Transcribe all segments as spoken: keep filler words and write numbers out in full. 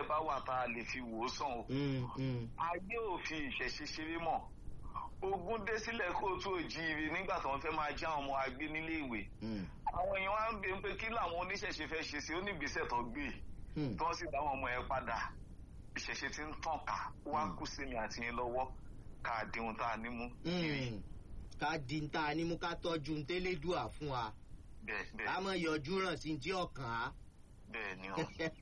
bá wà tá a lè fi wò ó sàn o. ayé ò fi ìṣẹ̀ṣe ṣeré mọ́. Ogun dé sílẹ̀ kóòtù òjíire nígbà tí wọ́n fẹ́ máa já àwọn ọmọ agbé nílé ìwé. àwọn èèyàn wá ń bẹ pé kí làwọn oníṣẹ̀ṣe fẹ́ ṣe sí onígbésẹ̀ tó gbé tí wọ́n sì dá àwọn ọmọ ẹ̀ padà. ìṣẹ̀ṣe ti ń tàn ká wá kù sí mi àti yín lọ́wọ́ ká dín ohun tá a ní mú. ká dín tá a ní mú ká tọ́jú ń tẹ́lẹ̀dùà fún wa. bẹ́ẹ̀ bẹ́ẹ̀. ká mọ̀ yọjú ràn sí ti ọkàn á. bẹ́ẹ̀ ni o.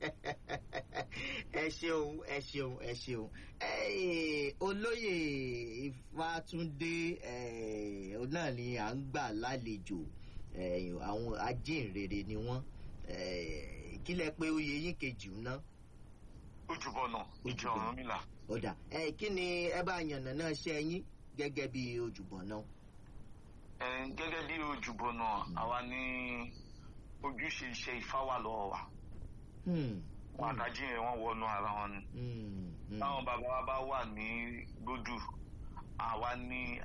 ẹ ṣeun ẹ ṣeun ẹ ṣeun olóyè Ifátúndé náà ni à ń gbà lálejò àwọn ajínrere ni wọ́n kí lẹ pé oyè yín kejì ń ná. Ojúbọ̀nà ìjọ Ọ̀rúnmìlà. ọ̀dà kí ni ẹ bá yànnà náà ṣe yín gẹ́gẹ́ bí Ojúbọ̀nà. gẹ́gẹ́ bí Ojúbọ̀nà àwa ní ojúṣe iṣẹ́ Ifá wà lọ́wọ́ wa. wọn àdájí yẹn wọ́n wọnú ara wọn ni. táwọn bàbá wa bá wà ní gbódù àwa ní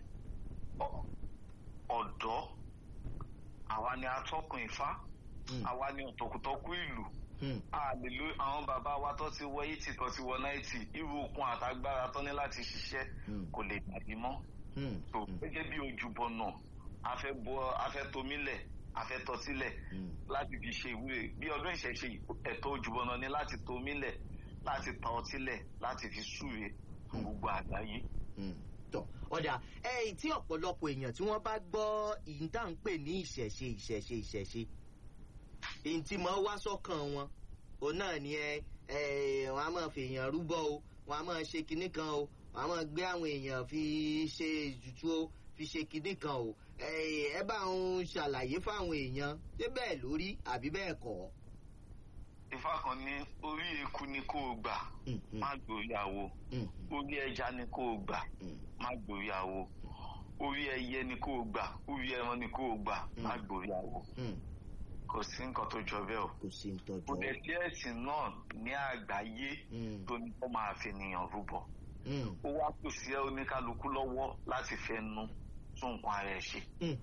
ọ̀dọ́ àwa ní atọ́kùn Ifá àwa ní ọ̀tọ̀kùtọ́kù ìlú. àlèlú àwọn bàbá wa tó ti wọ eighty tó ti wọ ninety irú okun àtagbára tó ní láti ṣiṣẹ́ kò lè dàbí mọ́. tó gẹ́gẹ́ bí Ojúbọ̀nà a fẹ́ bọ́ a fẹ́ tomílẹ̀ a fẹ́ tọ́ sílẹ̀ láti fi ṣe ìwúre bí ọdún ìṣẹ̀ṣe ẹ̀tọ́ Ojúbọ̀nà ni láti tomílẹ̀ láti tọ́ sílẹ̀ láti fi súre fún gbogbo àgbáyé. tọ ọ̀dà ẹ̀yìn tí ọ̀pọ̀lọpọ̀ èèyàn tí wọ́n bá gbọ́ ìyìn tá à ń pè ní ìṣẹ̀ṣe ìṣẹ̀ṣe ìṣẹ̀ṣe èyí tí mo wá sọ́kàn wọn òun náà ni ẹ wọn a máa fi èèyàn rúbọ o wọn a máa ṣe kinní kan o wọn a máa gbé àwọn èèyàn fi ṣe ètùtù o fi ṣe kinní kan o ẹ bá ń ṣàlàyé fáwọn èèyàn ṣé bẹ́ẹ̀ lórí àbí bẹ́ẹ̀ kọ́. Ifá kan ní orí eku ni kó o gbà má gbòòyàwó orí ẹja ni kó o gbà má gbòòyàwó orí ẹyẹ ni kó o gbà orí ẹran ni kó o gbà má gbòòyàwó. kò sí nǹkan tó jọ bẹ́ẹ̀ o. kò sí nǹkan tó jọ. kò lè sí ẹ̀sìn náà ní àgbáyé tó ní kó máa fi ènìyàn rúbọ. ó wá kù sí oníkálukú lọ́wọ́ láti fẹnu tún nǹkan ara ẹ̀ ṣe.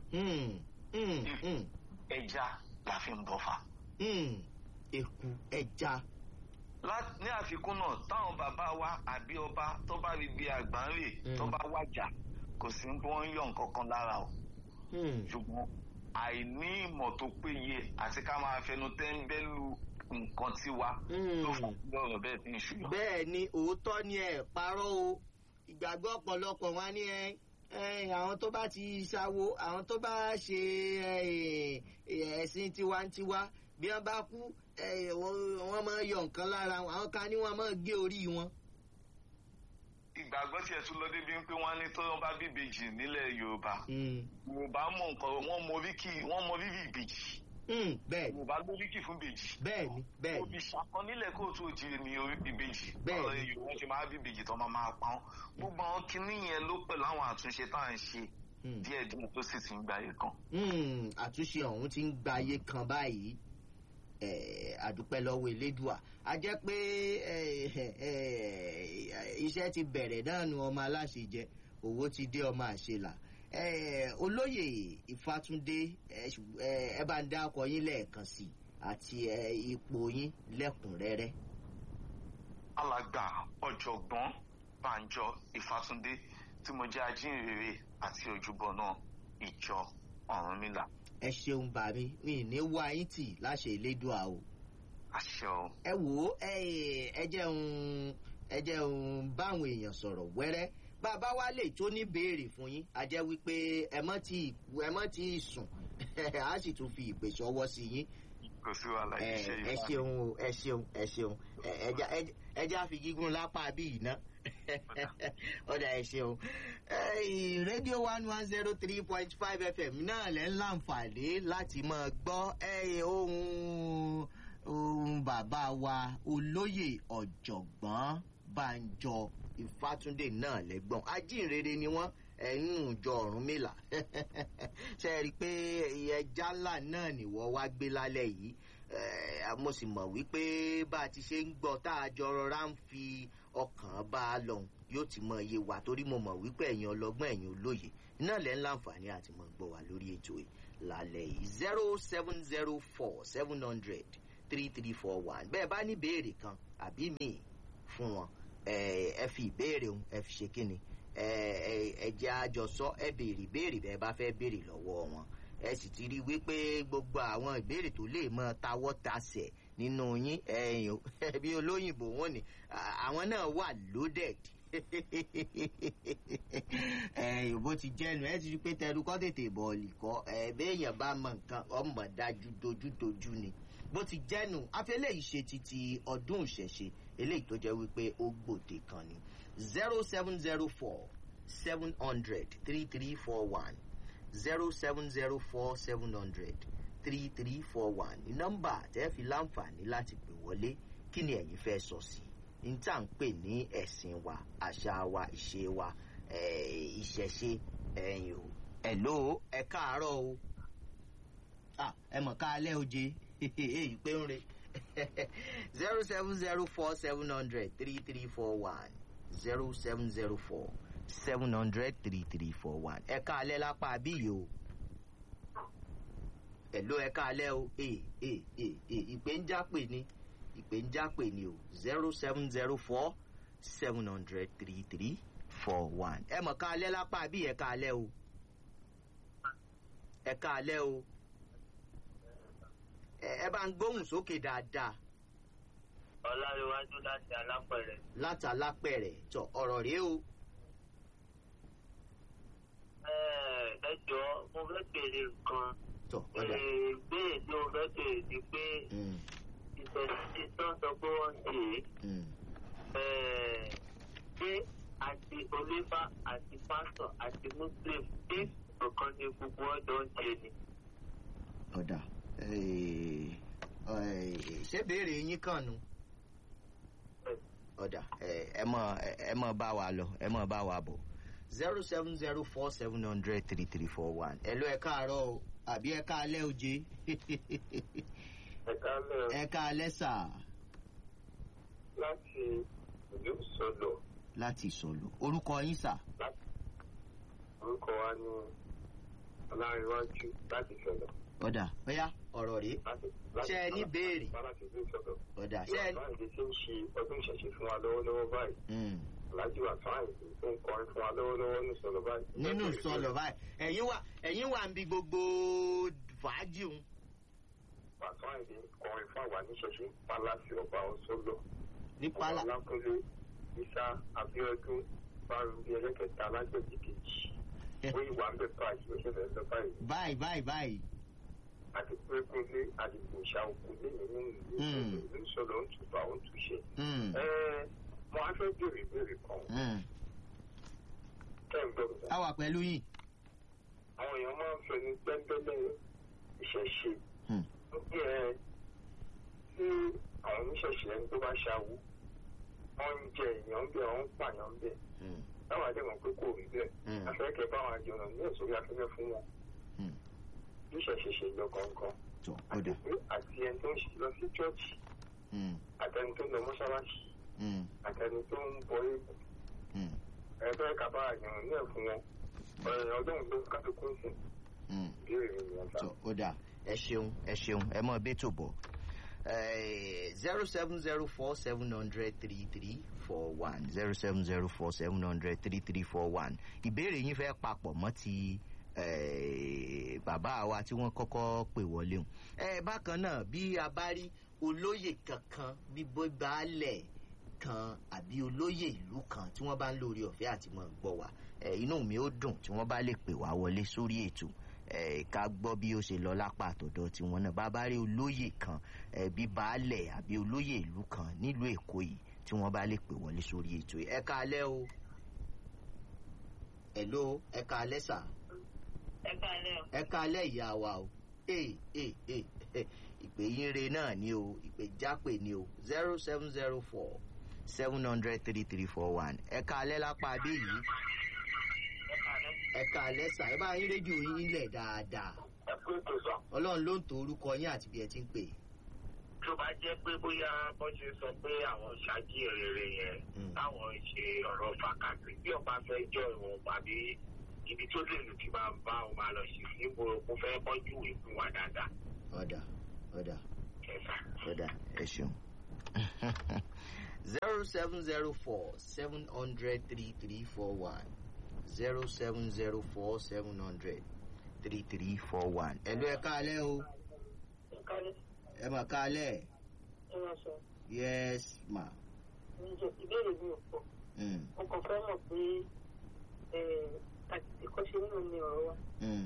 ẹja la fi ń bọ̀fà. eku ẹja. ní àfikún náà táwọn bàbá wa àbí ọba tó bá rí bí àgbáńrè tó bá wájà kò sí bí wọ́n ń yọ nǹkan kan lára o. ṣùgbọ́n àìní ìmọ̀ tó péye àti ká máa fẹnu tẹ́ńbẹ́lú nǹkan tiwa ló fún lọ́rọ̀ bẹ́ẹ̀ tí ń ṣùgbọ́n. bẹ́ẹ̀ ni òótọ́ ni ẹ̀ parọ́ o ìgbàgbọ́ ọ̀pọ̀lọpọ̀ wọn ní ẹ àwọn tó bá ti ṣàwo àwọn tó bá ṣe ẹ̀sìn tiwantiwa bí wọ́n bá kú wọ́n máa yọ nǹkan lára àwọn kan ní wọ́n máa gé orí wọn. ìgbàgbọ́ tiẹ̀ tún lọ débi pé wọ́n ní tó wọ́n bá bí ìbejì nílẹ̀ Yorùbá Yorùbá mọ nǹkan wọ́n mọ oríkì wọ́n mọ rírì ìbejì. bẹ́ẹ̀ Yorùbá lóríkì fún ìbejì. bẹ́ẹ̀ ni bẹ́ẹ̀ ni òbíṣà kan nílẹ̀ kóòtù òjìrì ní ìbejì. bẹ́ẹ̀ ni Yorùbá ṣe máa bí ìbejì tó máa máa pa wọ́n. gbogbo àwọn kinní yẹn ló pẹ̀lú àwọn àtúnṣe tá à ń ṣe díẹ̀ díẹ̀ tó sì ti ń gba ayé kan. àtúnṣe ọ̀hún ti ń gba ayé kan báyìí àdúpẹ́ lọ́wọ́ Elédùà a jẹ́ pé iṣẹ́ ti bẹ̀rẹ̀ náà nu ọmọ aláṣẹ jẹ owó ti dé ọmọ àṣelà olóyè Ifátúndé ẹ bá ń dá ọkọ yín lẹ́ẹ̀kan sí àti ipò yín lẹ́kùnrẹ́rẹ́. alàgbà ọ̀jọ̀gbọ́n Bánjọ Ifátúndé tí mo jẹ́ ajínrere àti Ojúbọ̀nà ìjọ Ọ̀rúnmìlà. ẹ ṣeun bàmí mi ní wá yín tì láṣẹ Elédùà o. àṣẹ o. ẹ wò ó ẹ jẹun ẹ jẹun báwọn èèyàn sọ̀rọ̀ wẹ́rẹ́ bàbá wa lè tó ní béèrè fún yín a jẹ́ wípé ẹ mọ́ tí ẹ mọ́ tí sùn a sì tún fi ìpè ṣọwọ́ sí yín. kò sí wàhálà iṣẹ́ yìí. ẹ ṣeun o ẹ ṣeun ẹ ṣeun ẹ jẹ́ àfi gígùn lápá bí yìí ná ọ̀dà ẹ ṣeun. rédíò one one zero three point five F M náà lẹ́ ń láǹfààní láti máa gbọ́ ohun ohun bàbá wa olóyè ọ̀jọ̀gbọ́n Bánjọ Ifátúndé náà lẹ́gbọ̀n ajínrere ni wọ́n ẹ̀yìn ìjọ Ọ̀rúnmìlà ṣe rí i pé ẹja ńlá náà nìwọ wá gbé lálẹ́ yìí mo sì mọ̀ wípé bá a ti ṣe ń gbọ́ tá a jọ rọra ń fi ọkàn bá a lọ yóò ti mọ iye wa torí mo mọ̀ wípé ẹ̀yin ọlọ́gbọ́n ẹ̀yin olóye iná lẹ́ ń láǹfààní àti mọ̀ gbọ́ wa lórí ètò yìí lálẹ́ yìí zero seven zero four seven hundred three three four one bẹ́ẹ̀ bá ní ìbéèrè kan àbí míì fún wọn ẹ fi ìbéèrè òun ẹ fi ṣe kíni ẹ jẹ́ àjọsọ ẹ béèrè ìbéèrè bẹ́ẹ̀ bá fẹ́ béèrè lọ́wọ́ wọn ẹ sì ti rí wípé gbogbo àwọn ìbéèrè tó lè mọ tawọ́ tasẹ̀ nínú yín ẹ̀yìn bí olóyìnbó wọn ni àwọn náà wà loaded ẹ̀yìn bó ti jẹ́nu ẹ ti rí pé tẹnu kọ́ tètè bọ̀ọ̀lì kọ́ ẹ̀ béèyàn bá mọ nǹkan ọmọ dájú dojúdojú ni bó ti jẹ́nu afẹ́lẹ́ yìí ṣe títí ọdún ìṣẹ̀ṣe eléyìí tó jẹ́ wípé ó gbòde kan ni zero seven zero four seven hundred three three four one zero seven zero four seven hundred three three four one ní nọ́mbà tẹ́ fi láǹfààní láti pè wọlé kí ni ẹ̀yin fẹ́ sọ sí ní tá à ń pè ní ẹ̀sìn wa àṣà wa ìṣe wa ìṣẹ̀ṣe ẹ̀yìn o ẹ̀ló ẹ káàárọ̀ o ẹ mọ̀ káalẹ́ oje èyí pé ń re zero seven zero four seven hundred three three four one zero seven zero four seven hundred three three four one ẹ káalẹ́ lápá àbíyè o ẹ̀ló ẹ káalẹ́ o ee ee ee ìpè ń jápè ni ìpè ń jápè ni o zero seven zero four seven hundred three three four one ẹ mọ̀ káalẹ́ lápá àbíyè ẹ káalẹ́ o ẹ káalẹ́ o ẹ bá ń gbóhùn sókè dáadáa. ọláríwájú láti alápẹ̀rẹ̀. láti alápẹ̀rẹ̀ tọ ọ̀rọ̀ rèé o. ẹ jọ mo fẹ́ bèrè nǹkan. tọ ọ̀dà. ìbéèrè tí mo fẹ́ bèrè ni pé ìfẹ̀sí tán sọ pé wọ́n ṣe é. ṣé àti onífà àti pásítọ̀ àti muslim ṣé ọ̀kan ni gbogbo ọ̀dọ́ ń ṣe ni. ọ̀dà ṣé béèrè yín kàn nu ọ̀dà ẹ mọ̀ ẹ mọ̀ bá wa lọ ẹ mọ̀ bá wa bọ̀ zero seven zero four seven hundred three three four one ẹ ló ẹ káàárọ̀ o àbí ẹ káalẹ́ oje ẹ káalẹ́ ẹ káalẹ́ sà. láti ìlú ìsọlọ. láti ìsọlọ orúkọ yín sà. orúkọ wa ní ọláríwájú láti ìsọlọ. ọ̀dà bóyá ọ̀rọ̀ rèé ṣe ẹ ní béèrè ọ̀dà ṣe ẹ. báyìí ṣe ń ṣe ọdún ìṣẹ̀ṣe fún wa lọ́wọ́lọ́wọ́ báyìí alájú àtúwáyé tó ń kọrin fún wa lọ́wọ́lọ́wọ́ ní ìsọlọ báyìí. nínú ìsọlọ báyìí ẹ̀yin wà ẹ̀yin wà ń bi gbogbo fàájì òun. àtúwáyé kọrin fún àwa ní ìṣẹ̀ṣe pálásì ọba ọ̀ṣọ́lọ̀. ní pálá. ọlákúnlé isa abiodun bárúbí ẹlẹ́kẹta alájọ́jì kejì ó ìwà ń bẹ báyìí ó ṣẹlẹ̀ ń bẹ báyìí. báyìí báyìí báyìí. àti pẹ́ẹ́kúnlé àdìgbò ìṣàkóso nínú ìlú ìṣọ̀lọ̀ ń tùbà ó ń túṣe. mo á fẹ́ béèrè ìbéèrè kan. kẹ́ ń gbọ́ mi. a wà pẹ̀lú yìí. àwọn èèyàn máa ń fẹnu gbẹ́ngbẹ́lẹ́ ìṣẹ̀ṣe. ó bí ẹ tí àwọn oníṣẹ̀ṣe ẹni tó bá ṣàwó wọ́n ń jẹ èèyàn bẹ́ẹ̀ wọ́n ń pààyàn bẹ́ẹ̀. táwọn àdéhùn pé kò rí bẹ́ẹ̀. afẹ́kẹ́ báwọn àjọyọ̀ ní èsòrí afẹ́fẹ́ fún wọn. bí ìṣẹ̀ṣe ṣe lọ gangan. àti pé àti ẹni tó ń lọ sí chọ́ọ̀chì. àtẹni tó ń lọ mọ́ṣáláṣí. àtẹni tó ń bọ eégún. ẹgbẹ́ kaba àyàn ní ẹ̀ fún wọn. ọdún ló kálukú ń sìn. ìbéèrè mi ni wọ́n sá. ó dà ẹ ṣeun ẹ ṣeun ẹ mọ bẹ́ẹ̀ tó bọ̀ zero seven zero four seven hundred three three four one zero seven zero four seven hundred three three four one ìbéèrè yín fẹ́ papọ̀ mọ́ ti bàbá wa tí wọ́n kọ́kọ́ pè wọlé hùn. bákan náà bí a bá rí olóyè kankan bí baálẹ̀ kan àbí olóyè ìlú kan tí wọ́n bá ń lórí ọ̀fẹ́ àti mọ̀ gbọ́ wa inú mi ó dùn tí wọ́n bá lè pè wá wọlé sórí ètò ká gbọ́ bí ó ṣe lọ lápá àtọ̀dọ̀ tí wọ́n náà bá bá rí olóyè kan bí baálẹ̀ àbí olóyè ìlú kan nílùú Èkó yìí tí wọ́n bá lè pè wọlé sórí ètò ẹ káalẹ́ o hello ẹ káalẹ́ sà. ẹ káalẹ́ o. ẹ káalẹ́ ìyá wa o ee ee ee ìpè yín re náà ni o ìpè jápè ni o zero seven zero four seven hundred three three four one ẹ káalẹ́ lápá abẹ́ yìí ẹ káalẹ́ sà ẹ bá yín rédíò yín lẹ̀ dáadáa. ẹ kú ètò sọ. ọlọ́run ló ń to orúkọ yín àti bí ẹ ti ń pè. tó bá jẹ́ pé bóyá wọ́n ṣe sọ pé àwọn ṣáájú rere yẹn táwọn ṣe ọ̀rọ̀ fàkàtì bí ọba fẹ́ jọ ìwọ̀n tàbí ibi tó lè lù kí máa bá wọn máa lọ sí níbo kó fẹ́ kọ́jú ìwé fún wa dáadáa. ọ̀dà ọ̀dà. ọ̀dà ẹ ṣeun. zero seven zero four seven hundred three three four one zero seven zero four seven hundred three three four one. ẹ̀lú ẹ káalẹ́ o. ẹ mà káalẹ́. yes ma. ìbéèrè mi ò pọ̀. ọkàn fẹ́ mọ̀ pé àti ìkọ́ṣe nínú mi ọ̀rọ̀ wa.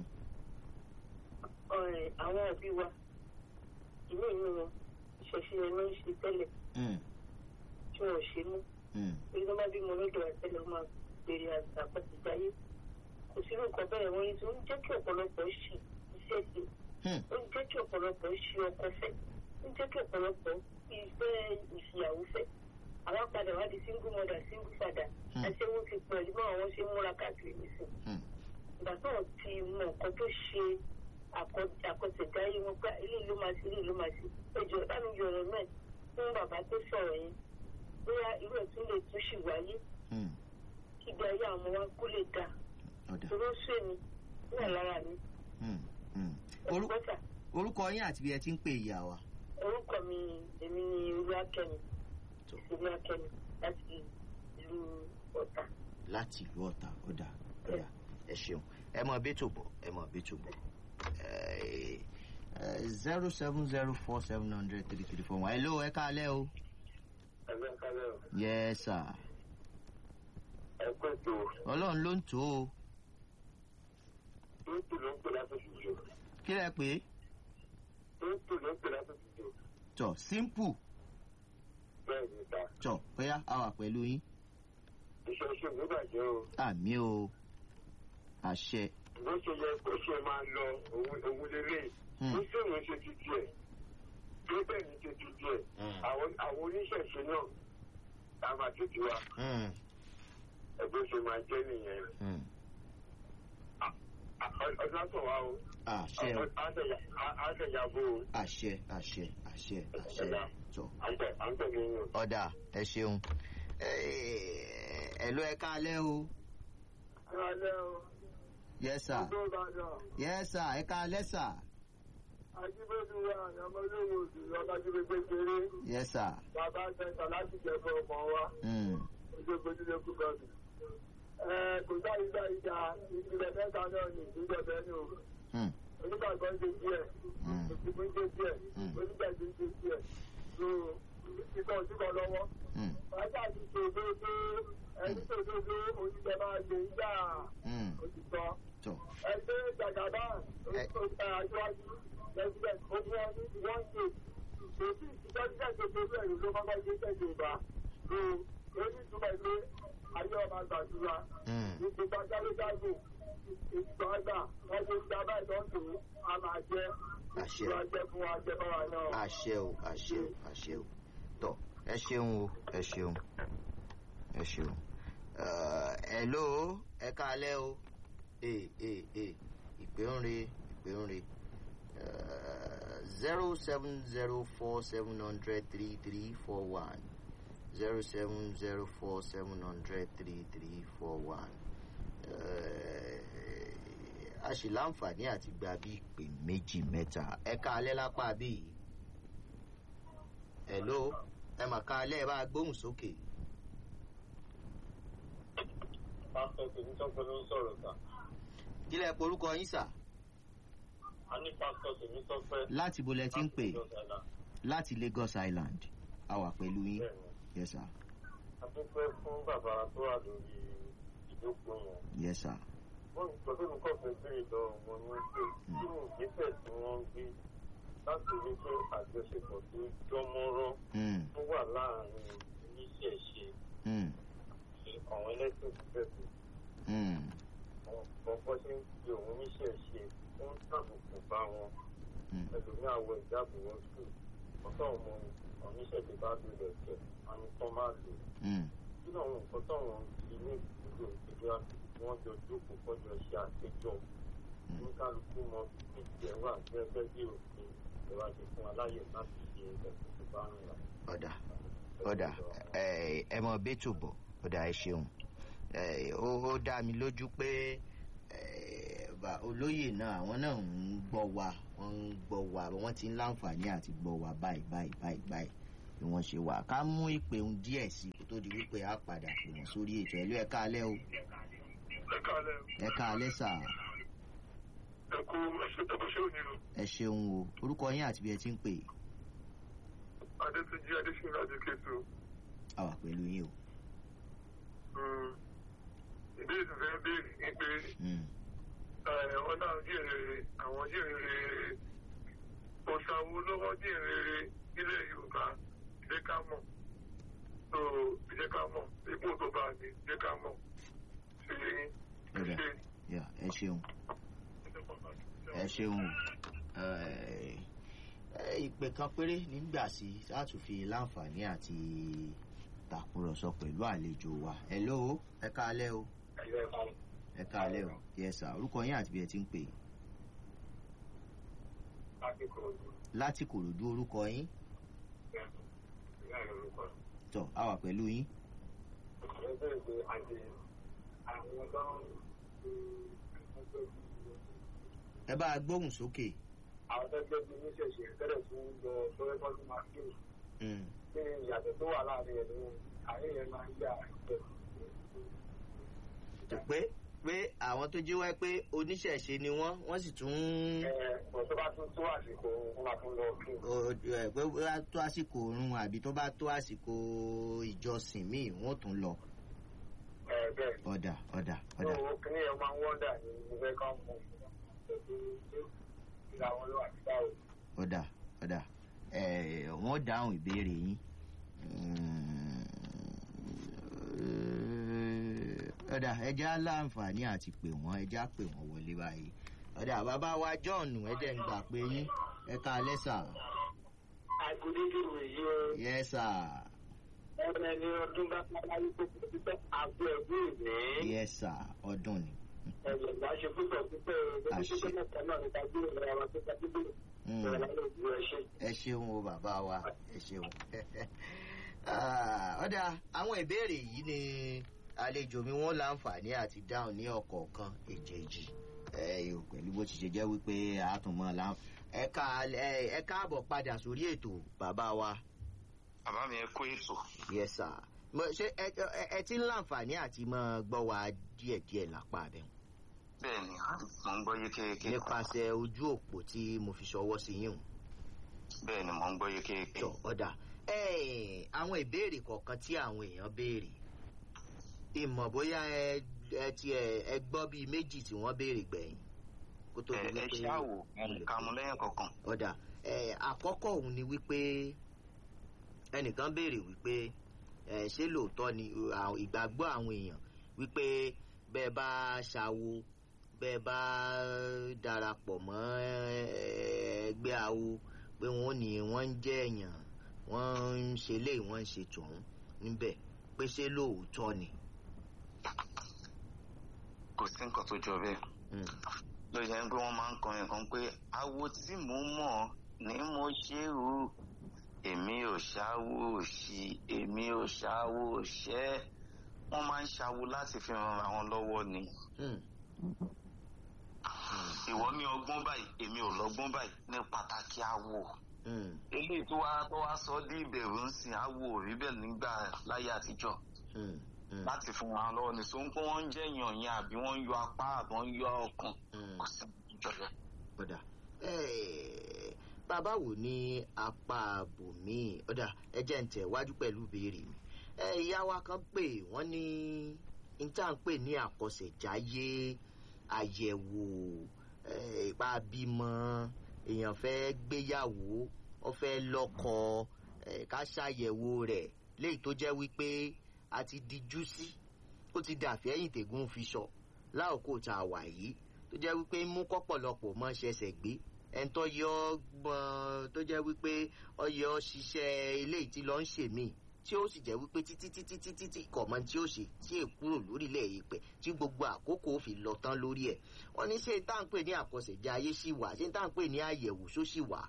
àwọn òbí wa ilé ìlú wọn ìṣẹ̀ṣe ẹ̀ ló ń ṣe tẹ́lẹ̀ tí wọn ò ṣe mú. èyí tó bá bí mo lọ́dọ̀ àtẹ́lẹ̀ wọn máa bèrè àpàtìjáyé. kò sí nǹkan bẹ́ẹ̀ wọ́n yìí tó ń jẹ́ kí ọ̀pọ̀lọpọ̀ ṣì iṣẹ́ sí ó ń jẹ́ kí ọ̀pọ̀lọpọ̀ ṣì ọkọ fẹ́ ó ń jẹ́ kí ọ̀pọ̀lọpọ̀ ìfẹ́ ìfìyàwó fẹ́. àwọn padà wá di single mother single father àti ewu ti pẹ̀lú bá àwọn ṣe múra káàkiri nísìn. ìgbà tó ti mọ nǹkan tó ṣe àkọsẹ̀dáyé wọn pé ilé ìlú máa ṣe ilé ìlú máa ṣe ẹjọ́ bá mi yọ ọ̀rọ̀ náà fún bàbá tó sọ̀rọ̀ yẹn bóyá irú ẹ̀ tún lè tún ṣì wáyé kí ibi ayé àwọn ọmọ wa kó lè dáa. Ìṣòro ṣe mi wà lára mi. Orúkọ yín àti bí ẹ ti ń pè ìyá wa. Orúkọ mi èmi ni Olúwakẹ́mi. Olúwakẹ́mi láti ìlú Ọ̀tà. Láti ìlú Ọ̀tà ọ̀dà ọ̀dà ẹ ṣeun. Ẹ mọ bẹ́tò bọ̀ ẹ mọ bẹ́tò bọ̀. zero seven zero four seven hundred three three four one. Hello ẹ káalẹ́ o. Ẹ káalẹ́ o. Yes sir. Ẹ kó ètò. Ọlọ́run ló ń tó o. Tóńtò ló ń pè látòkè jò. Kí lẹ pé? Tóńtò ló ń pè látòkè jò. Tọ̀ simple. Bẹ́ẹ̀ ni ta. Tọ̀ bóyá a wà pẹ̀lú yín. Iṣẹ́ ṣe mú bàjẹ́ o. Àmì o. Àṣẹ. Bó ṣe yẹ kó ṣe máa lọ òun lélẹ̀. Bó ṣe òun ṣe ti tiẹ̀. Bí bẹ́ẹ̀ ni ṣe ti tiẹ̀. Àwọn oníṣẹ̀ṣe náà ta máa ti tiwa. Ẹgbẹ́ ṣe máa jẹ́ nìyẹn. Ọdún àtọ̀ wa o. Àṣẹ o. Àṣẹyàbò o. Àṣẹ àṣẹ àṣẹ àṣẹ. Tọ́. À ń tẹ̀lé yín o. Ọ̀dà ẹ ṣeun. Ẹ̀lú ẹ káalẹ́ o. Káalẹ́ o. Yes sir. Yes sir ẹ káalẹ́ sir. Ajíbẹ́bí wa àyàmọ́ olówó òsì lọ́ba jíbẹ́gbẹ́ kéré. Yes sir. Bàbá Sẹ́ńtà láti jẹ́ fún ọmọ wa. Ojú gbójúlé kú gọ́ọ̀dù. Kò sáyé sáyé jà ìpìlẹ̀ mẹ́ta náà ní ìjọba ẹni o. Onígbàgbọ́ ń ṣe díẹ̀. Òṣìkú ń ṣe díẹ̀. Onígbàgbọ́ ń ṣe díẹ̀. So ìkọ̀ òṣìkọ̀ lọ́wọ́. Bàbá àti ṣòdodo ẹni ṣòdodo oníjẹ máa ṣe ń jà òṣìṣọ́. Ẹgbẹ́ jàgàbá aṣáájú president ó fún ọ ní one state. Kò sí ìṣẹ́jẹ́ ìṣòdodo ẹ̀rù ló máa bá ṣe tẹ̀sí ìbá. So ó ní ìtumọ̀ pé ayé ọmọ àgbàdúrà ìgbìgbà jáde-jáde ìgbà àgbà wọ́n ṣe ń dábàá ìtọ́jú a máa jẹ́ ìṣúra jẹ́ fún wa jẹ́ báwa náà. Àṣẹ o àṣẹ o àṣẹ o tọ́ ẹ ṣeun o ẹ ṣeun ẹ ṣeun. Hello ẹ káalẹ́ o. ee ee ee ìpè ń re ìpè ń re zero seven zero four seven hundred three three four one. zero seven zero four seven hundred three three four one. A ṣì láǹfààní àti gba bí ìpè méjì mẹ́ta. Ẹ káalẹ́ lápá bí. Hello ẹ mà káalẹ́ ẹ bá gbóhùn sókè. Pásítọ̀ tèmi tọ́pẹ́ ló ń sọ̀rọ̀ sà. Kí lẹ porúkọ yín sà? A ní pásítọ̀ tèmi tọ́pẹ́. Láti bo lẹ ti ń pè? Láti Lagos Island. A wà pẹ̀lú yín. Yes sir. A dúpẹ́ fún bàbá tó wà lórí ìdókòwò yẹn. Yes sir. Wọ́n ń sọ pé mo kọ́ fẹ́ béèrè lọ́wọ́ wọn ní pé kí ni ìgbésẹ̀ tí wọ́n ń gbé láti rí pé àjọṣepọ̀ tó dánmọ́rán tó wà láàárín oníṣẹ̀ṣe àwọn ẹlẹ́sìn ìbẹ̀rù. Ọ̀pọ̀ ṣe ń fi òun oníṣẹ̀ṣe tó ń tàbùkù bá wọn. Ẹlòmíà wọ ìjáàbò wọn sùn. Ọ̀tọ̀ ọmọ oníṣẹ̀ṣe bá lò lẹ̀kẹ̀ àmì kan máa lò. Kí ni àwọn nǹkan táwọn ti ní ìdúró ìdíra wọ́n jọ jókòó kọjọ ṣe àpéjọ ní kálukú mọ fífi ẹwà gẹ́gẹ́ bí òfin ìjọba ti fún aláyè láti ṣe ẹ̀sìn tó bá ń rà. ọ̀dà ọ̀dà ẹ mọ bẹ́tò bọ̀ ọ̀dà ẹ ṣeun ó dá mi lójú pé olóyè náà àwọn náà ń gbọ́ wa wọ́n ń gbọ́ wa wọ́n ti ń láǹfààní àti gbọ́ wa báyìí báyìí báyìí báyìí bí wọ́n ṣe wà ká mú ìpè ohun díẹ̀ sí kó tó di wípé a padà pè wọ́n sórí ètò ẹ̀lú ẹ̀ka alẹ́ o. ẹ̀ka alẹ́ sà. ẹ kú ẹṣẹ tó ṣe òní o. ẹ ṣeun o orúkọ yín àti bí ẹ ti ń pè. adétúnjì adéṣínà adékètò. a wà pẹ̀lú yín o. ìbéèrè tó fẹ́ béèrè ni pé wọn náà jèrè àwọn jèrè òṣàwò lọ́wọ́ jèrè ilẹ̀ yorùbá ìdè ká mọ̀ tó ìdè ká mọ̀ ipò tó bá ní ìdè ká mọ̀ sí ṣe. ẹ ṣeun ẹ ṣeun ìpè kan péré nígbà sí láti fi láǹfààní àti tàkúrọ̀sọ pẹ̀lú àlejò wa. hello ẹ káalẹ́ o. ẹ káalẹ́ o yes sir orúkọ yín àti bí ẹ ti ń pè. láti Kòròdú orúkọ yín. tọ a wà pẹ̀lú yín. ẹ bá a gbóhùn sókè. àwọn ẹgbẹ́ bíi oníṣẹ̀ṣe tẹ́lẹ̀ tó ń lọ sọ́rẹ́ bọ́dún máa kí ní ìyàtọ̀ tó wà láàrin ẹ̀ ní àárín yẹn máa ń yà ẹ̀. pé pé àwọn tó jí wá pé oníṣẹ̀ṣe ni wọ́n wọ́n sì tún. ẹ ọ̀ tó bá tún tó àsìkò wọn máa tún lọ kí. ẹ pé bá tó àsìkò oorun àbí tó bá tó àsìkò ìjọsìn míì wọ́n tún lọ. ẹ bẹ́ẹ̀. ọ̀dà ọ̀dà ọ̀dà. ó kí ni ẹ máa ń wọ́ndà ní ìfẹ́ kan mọ̀ ọ̀dà ọ̀dà wọ́n dáhùn ìbéèrè yín ọ̀dà ẹja láǹfààní àti pè wọ́n ẹja pè wọ́n wọlé báyìí ọ̀dà bàbá wa John ẹ̀dẹ̀ ń gbà pé yín ẹ káalẹ́ sà. àgùdídì rèé o. yes sir. ẹ̀rẹ̀ ni ọdún bá parí tó ti pẹ́ àgọ́ ẹ̀gbọ́n ìwé. yes sir ọdún ni. ẹ̀rẹ̀ ìgbà ṣe púpọ̀ púpọ̀ ẹ̀rọ mẹ́ta náà ní kájú ìrìn àwọn tó kájú bíi ẹ ṣeun o bàbá wa ẹ ṣeun. ọ̀dà àwọn ìbéèrè yìí ni àlejò mi wọ́n láǹfààní àti dáhùn ní ọ̀kọ̀ọ̀kan èjèèjì pẹ̀lú bó ti ṣe jẹ́ wípé àtúmọ̀ ẹ káàbọ̀ padà sórí ètò bàbá wa. bàbá mi ẹ kó ètò. yes sir ṣé ẹ ti ń láǹfààní àti máa gbọ́ wa díẹ̀díẹ̀ lápá abẹ́hùn. bẹ́ẹ̀ni mo ń gbọ́ yékéyéké. nípasẹ̀ ojú òpó tí mo fi ṣọwọ́ sí yín o. bẹ́ẹ̀ni mo ń gbọ́ yékéyéké. tọ ọ̀dà àwọn ìbéèrè kọ̀ọ̀kan tí àwọn èèyàn béèrè ìmọ̀ bóyá ẹ ti ẹ gbọ́ bíi méjì tí wọ́n béèrè gbẹ̀yìn. kó tó di wípé ẹ ṣáà wò ká mú lẹ́yìn kọ̀ọ̀kan. ọ̀dà àkọ́kọ́ òun ni wípé ẹnìkan béèrè wípé ṣé lóòótọ́ ni ìgbàgbọ́ àwọn èèyàn wípé bẹ́ẹ̀ bá ṣàwo bẹ́ẹ̀ bá darapọ̀ mọ́ ẹgbẹ́ awo pé wọ́n ní wọ́n ń jẹ́ èèyàn wọ́n ń ṣe lé wọ́n ń ṣe tòun níbẹ̀ pé ṣé lóòótọ́ ni. kò sí nǹkan tó jọ bẹ́ẹ̀ ló yẹ pé wọ́n máa ń kọrin kan pé awo tí mo mọ̀ ni mo ṣe o èmi ò ṣáwó òṣì èmi ò ṣáwó òṣẹ́ wọ́n máa ń ṣàwo láti fi ran àwọn lọ́wọ́ ni. ìwọ ní ọgbọ́n báyìí èmi ò lọ́gbọ́n báyìí ní pàtàkì awo. eléyìí tó wá tó wá sọ dé ìbẹ̀rù ń sìn awo rí bẹ́ẹ̀ nígbà láyé àtijọ́ láti fún wọn lọ́wọ́ ní sóńkó wọ́n ń jẹ́ èèyàn yẹn àbí wọ́n ń yọ apá àbí wọ́n ń yọ ọkàn kò sí ìjọba. ọ̀dà bàbá wò ní apá bòmíì ọ̀dà ẹ jẹ́ ń tẹ̀ wájú pẹ̀lú ìbéèrè mi. ìyá wa kan pè wọ́n ní níta ń pè ní àkọsẹ̀jáyé àyẹ̀wò ìpa bímọ èèyàn fẹ́ gbéyàwó ó fẹ́ lọ́kọ ká ṣàyẹ̀wò rẹ̀ léyìí tó jẹ́ wípé a ti dijú sí ó ti dàfẹ́ ẹ̀yìn tègún fi sọ láòkó tá a wà yìí tó jẹ́ wípé mú kọ́pọ̀lọpọ̀ mọ́ ṣẹ̀ṣẹ̀ gbé ẹni tó yọ gbọ́n tó jẹ́ wípé ọyọ ṣiṣẹ́ eléyìí tí lọ́ ń ṣe míì tí ó sì jẹ́ wípé títí títí títí tí kọ̀mọ́ tí ó ṣe tí è kúrò lórílẹ̀ èèpẹ̀ tí gbogbo àkókò fi lọ tán lórí ẹ̀ wọ́n ní ṣé tá à ń pè ní àkọsẹ̀já ayé ṣì wà ṣé tá à ń pè ní àyẹ̀wò ṣó ṣì wà.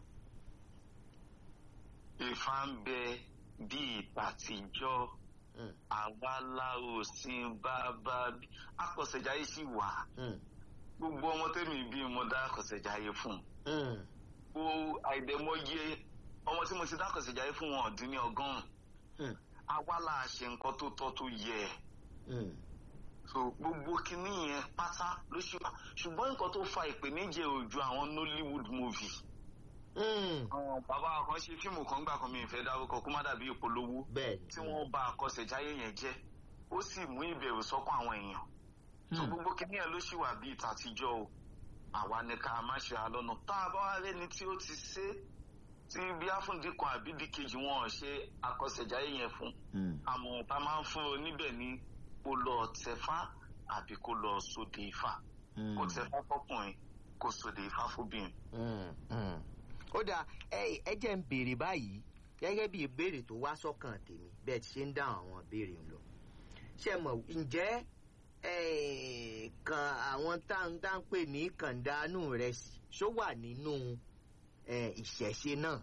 Ifá ń bẹ bí ìtàtijọ́ àwa láwo sí bàbá àkọsẹ̀já ayé ṣì wà gbogbo ọmọ tẹ́mi bí mo dá àkọsẹ̀jáyé fún un. o àìdẹ́mọ́yé ọmọ tí mo ti dá àkọsẹ̀jáyé fún wọn ọ̀dín ní ọgọ́rùn-ún. àwa là ṣe nǹkan tó tọ́ tó yẹ. so gbogbo kinní yẹn pátá ló ṣe wá ṣùgbọ́n nǹkan tó fa ìpèníjẹ ojú àwọn Nollywood movie. àwọn bàbá kan ṣe fíìmù kan gbà kan mi ìfẹ́ dárúkọ kó má dàbí ìpolówó tí wọ́n bà àkọsẹ̀jáyé yẹn jẹ́ ó sì mú ìbẹ̀rù sọ́kàn àwọn èèyàn. so gbogbo kinní yẹn ló ṣì wà bíi tàtijọ́ o àwa ní ká má ṣe àlọ́nà tá a bá wá rẹ́ni tí ó ti ṣe tí bí áfúndì kan àbí díkejì wọn ṣe àkọsẹ̀jáyé yẹn fún àmọ́ tá a máa ń fún oníbẹ̀ ní kó lọ tẹ̀fá àbí kó lọ sóde ifá kó tẹ̀fá fọkùnrin kó sóde ifá fóbìnrin. ó dáa ẹ jẹ́ ń béèrè báyìí gẹ́gẹ́ bí ìbéèrè tó wá sọ́kàn tèmi bẹ́ẹ̀ ti ṣe ń dáhùn àwọn ìbéèrè ń lọ ṣe mọ̀ ǹjẹ́ kan àwọn tá ń pè ní kàndánù rẹ̀ ṣó wà nínú ìṣẹ̀ṣe náà.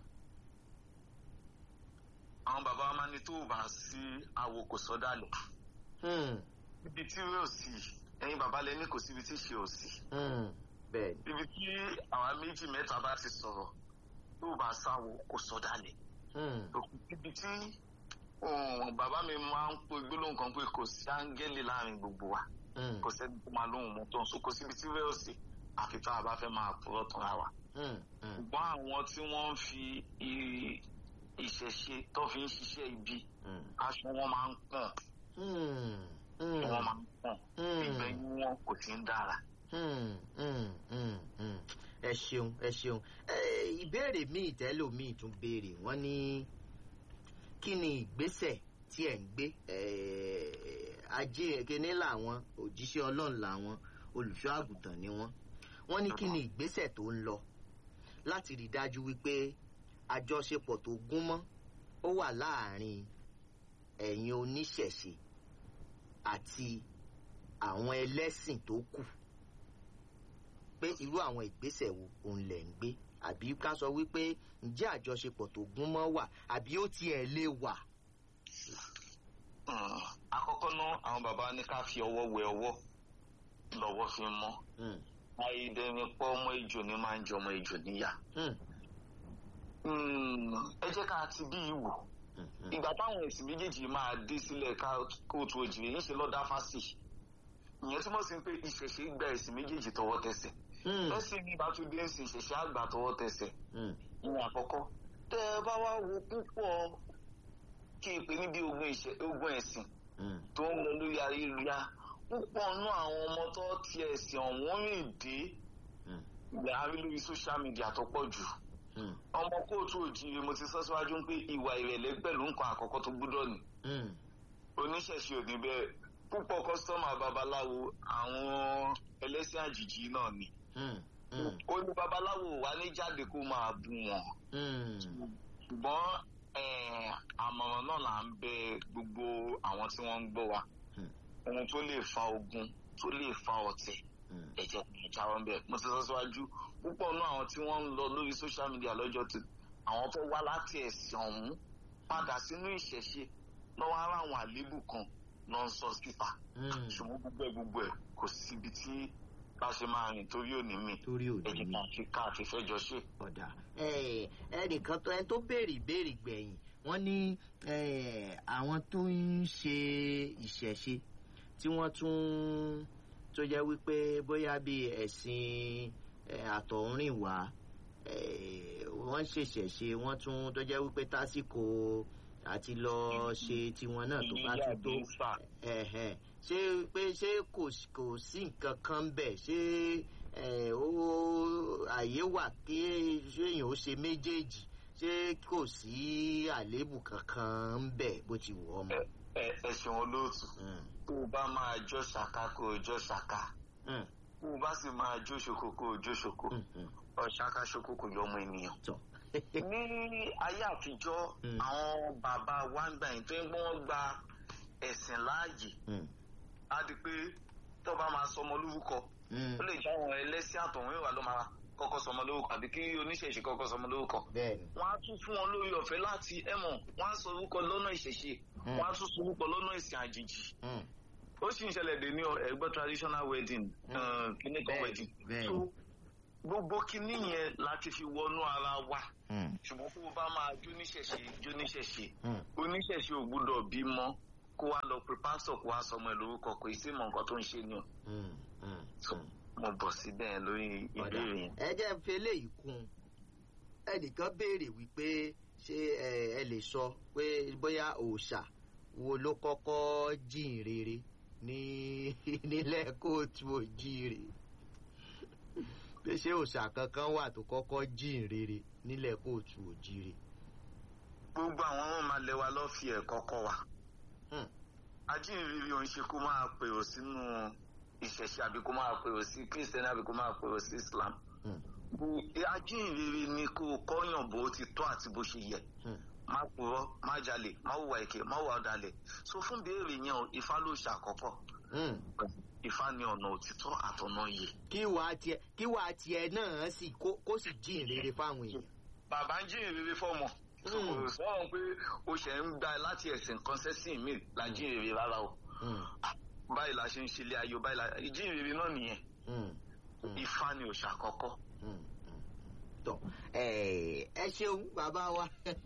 àwọn bàbá wa máa ní tó bá sí àwo kò sọ́dálẹ̀. ibi tí rẹ̀ ò sí ẹ̀yin bàbá lẹ ní kò síbi tí ṣe ò sí. ibi tí àwa méjì mẹ́ta bá ti sọ̀rọ̀ tó bá sáwo kò sọ́dálẹ̀. ibi tí bàbá mi máa ń pe gbólóhùn kan pé kò sí áńgẹ́lì láàrin gbogbo wa. kò sẹ́ni tó máa lóhùn mọ́tò so kò síbi tí rẹ̀ ò sí àfi tá a bá fẹ́ máa purọ́ tán ra wa. ṣùgbọ́n àwọn tí wọ́n ń fi ìṣẹ̀ṣe tó fi ń ṣiṣẹ́ ibi aṣọ wọn máa ń pọ̀n wọ́n máa ń pọ̀n ìgbẹ́yìn wọn kò sí ń dára. ẹ ṣeun ẹ ṣeun ìbéèrè míì tẹ́lòmíì tún béèrè wọ́n ní kí ni ìgbésẹ̀ tí ẹ̀ ń gbé ajé kíní làwọn òjíṣẹ́ Ọlọ́run làwọn olùṣọ́ àgùntàn ni wọ́n wọ́n ní kí ni ìgbésẹ̀ tó ń lọ láti rí dájú wípé àjọṣepọ̀ tó gúnmọ́ ó wà láàrin ẹ̀yin oníṣẹ̀ṣe àti àwọn ẹlẹ́sìn tó kù pé irú àwọn ìgbésẹ̀ wo òun lẹ̀ ń gbé àbí ká sọ wípé ǹjẹ́ àjọṣepọ̀ tó gúnmọ́ wà àbí ó tiẹ̀ lè wà. àkọ́kọ́ náà àwọn bàbá ní ká fi ọwọ́ wẹ ọwọ́ lọ́wọ́ fi mọ́ àìdẹ́ni pọ́ ọmọ ìjò ní máa ń jẹ ọmọ ìjò níyà. ẹ jẹ́ ká ti bí ìwò ìgbà táwọn ẹ̀sìn méjèèjì máa dé sílẹ̀ kóòtù òjìrì yìí ṣe lọ́dá fásì ìyẹn túmọ̀ sí pé ìṣẹ̀ṣe gba ẹ̀sìn méjèèjì tọwọ́ tẹsẹ̀ ẹ̀sìn ní ìbátú dé ẹ̀sìn ìṣẹ̀ṣe àgbà tọwọ́ tẹsẹ̀ ìyẹn àkọ́kọ́ tẹ́ ẹ bá wá wo púpọ̀ kí n pè níbi ogun ẹ̀sìn tó ń lọ lórí ayélujára púpọ̀ nú àwọn ọmọ tó ti ẹ̀sìn ọ̀wọ́n rìn dé láàrin lórí social media tó pọ̀ jù. ọmọ kóòtù òjìrì mo ti sọ síwájú pé ìwà ìrẹ̀lẹ̀ pẹ̀lú nǹkan àkọ́kọ́ tó gbọ́dọ̀ ní. oníṣẹ̀ṣe ò ní bẹ́ẹ̀ púpọ̀ kọ́sítọ́mà babaláwo àwọn ẹlẹ́sìn àjèjì náà ni. ó ní babaláwo wà ní jáde kó máa bú wọn. ṣùgbọ́n àmọ̀ràn náà là ń bẹ gbogbo àwọn tí wọ́n ń gbọ́ wa ohun tó lè fa ogun tó lè fa ọ̀tẹ̀ ẹ̀jẹ̀ ìjà wọn bẹ́ẹ̀ mo ti sọ síwájú púpọ̀ náà àwọn tí wọ́n ń lọ lórí social media lọ́jọ́ tí àwọn tó wá láti ẹ̀sìn ọ̀hún padà sínú ìṣẹ̀ṣe lọ́wọ́ ara àwọn àléébù kan náà ń sọ síta ṣùgbọ́n gbogbo ẹ̀ gbogbo ẹ̀ kò síbi tí bá ṣe máa rìn torí òní mi ẹ̀jẹ̀ kan fi ká àti fẹ́jọ ṣe. ọ̀dà ẹnìkan tó ẹni tó béèrè ìbéèrè gbẹ̀yìn wọ́n ní àwọn tó ń ṣe ìṣẹ̀ṣe tí wọ́n tún tó jẹ́ wípé bóyá bí ẹ̀sìn àtọ̀húnrìnwá wọ́n ṣèṣẹ̀ṣe wọ́n tún tó jẹ́ wípé tásìkò àti lọ ṣe tiwọn náà tó bá ti tó ṣé pé ṣé kò sí nǹkan kan bẹ̀ ṣé àyè wà kí èèyàn ó ṣe méjèèjì ṣé kò sí àléébù kankan ń bẹ̀ bó ti wù ọ́ mọ́. ẹ ẹ ṣeun olóòtú tó o bá máa jó ṣàká kó o jó ṣàká tó o bá sì máa jó ṣoko kó o jó ṣoko ọ̀ṣàká ṣoko kò yọ ọmọ ènìyàn. ní ayé àtijọ́ àwọn bàbá wa ń gbà yín tó ń gbọ́n gba ẹ̀sìn láàyè á di pé tó bá máa sọmọ lórúkọ ó lè jẹ́ àwọn ẹlẹ́sìn àtọ̀hún ìwà ló máa kọ́kọ́ sọmọ lórúkọ àbí kí oníṣẹ̀ṣe kọ́kọ́ sọmọ lórúkọ. wọ́n á tún fún wọn lórí ọ̀fẹ́ láti ẹ̀mọ̀ wọ́n á sọ orúkọ lọ́nà ìṣẹ̀ṣe wọ́n á tún sọ orúkọ lọ́nà ìsìn àjèjì. ó sì ń ṣẹlẹ̀ dé ní ẹgbẹ́ traditional wedding clinical wedding so gbogbo kinní yẹn láti fi wọnú ara wa ṣùgbọ́n kó o bá máa jóníṣẹ̀ṣe jóníṣẹ̀ṣe oníṣẹ̀ṣe ò gbúdọ̀ bímọ kó wá lọ pé pásítọ̀ kó wá sọmọ ẹ̀ lórúkọ kò sí mọ̀ nǹkan tó ń ṣe ni o mo bọ̀ síbẹ̀ lórí ìbéèrè yẹn. ẹ jẹ́ ń fi eléyìí kún ẹnìkan béèrè wípé ṣé ẹ lè sọ pé bóyá òòṣà wo ló kọ́kọ́ jíìn rere ní nílẹ̀ kóòtù òjíire pé ṣé òòṣà kankan wà tó kọ́kọ́ jíìn rere nílẹ̀ kóòtù òjíire. gbogbo àwọn ọmọ máa lẹ́wà lọ́ọ́ fi ẹ̀kọ́ kọ́ wa ajínrere òun ṣe kó máa pèrò sínú ìṣẹ̀ṣẹ̀ àbí kó máa pèrò sí kírísítẹ́nì àbí kó máa pèrò sí islam ajínrere ni kó kọ́yàn bó ti tọ́ àti bó ṣe yẹ má purọ́ má jalè má hùwà èké má hùwà ọ̀dàlẹ̀ so fún béèrè yẹn o ifá ló ṣàkọ́kọ́ ifá ni ọ̀nà òtítọ́ àtọ̀nà yẹ. kí wàá tiẹ̀ kí wàá tiẹ̀ náà sì kó sì jíìn rere fáwọn èèyàn. bàbá ń jíìn rere fọ́mọ sọ̀rọ̀ pé o ṣẹ̀ ń gba láti ẹ̀sìn kan sẹ́sìn mi la jíìn rere rárá o báyìí la ṣe ń ṣe ilé ayọ̀ báyìí la jíìn rere náà nìyẹn ifá ni òòṣà àkọ́kọ́. tọ ẹ ṣeun bàbá wa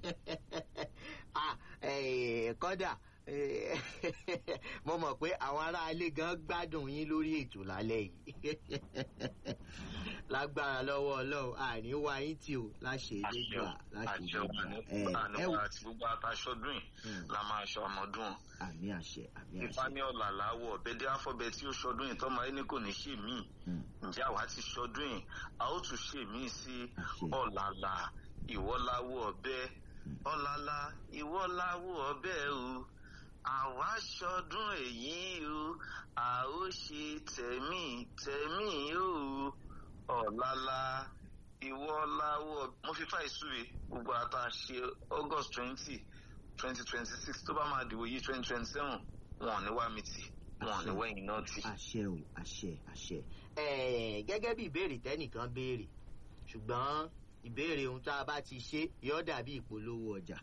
kódà mo mọ̀ pé àwọn aráalé gan gbádùn yín lórí ètò lálẹ́ yìí lágbára lọ́wọ́ ọlọ́run àní wá yín tí o láṣẹ ìdẹ́gbà láṣẹ ìdẹ́gbà ẹ wò àti gbogbo àtàṣọdún yìí la máa ṣe ọmọdún. àmì àṣẹ àmì àṣẹ. ìfá ní ọ̀là láwọ̀ ọ̀bẹ́dẹ́ àfọ̀bẹ tí ó ṣọdún yìí tọ́mọ ẹni kò ní ṣe míì ǹjẹ́ àwa ti ṣọdún yìí a ó tún ṣe míì sí ọ̀làlà ìwọ́láwọ̀ ọ̀bẹ ọ̀làlà ìwọ́láwọ̀ ọ̀bẹ o àwa ṣọdún èyí o a ó ṣe tẹ̀mí tẹ̀mí o ọ̀làlà ìwọ́láwọ̀ mo fi fà ìsúre gbogbo àtà ṣe august twenty twenty twenty six tó bá máa dìbò yìí twenty twenty seven wọn ò ní wá mi tì wọn ò ní wẹ̀yìn náà tì. àṣẹ o àṣẹ àṣẹ gẹ́gẹ́ bí ìbéèrè tẹ́nìkan béèrè ṣùgbọ́n ìbéèrè ohun tá a bá ti ṣe yóò dàbí ìpolówó ọjà